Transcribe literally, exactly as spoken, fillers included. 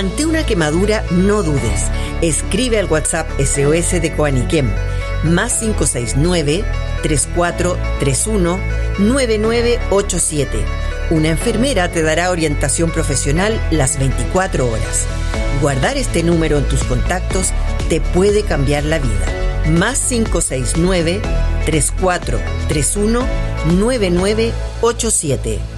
Ante una quemadura, no dudes. Escribe al WhatsApp S O S de Coaniquem, más cinco seis nueve, tres cuatro tres uno, nueve nueve ocho siete. Una enfermera te dará orientación profesional las veinticuatro horas. Guardar este número en tus contactos te puede cambiar la vida. Más cinco seis nueve, tres cuatro tres uno, nueve nueve ocho siete.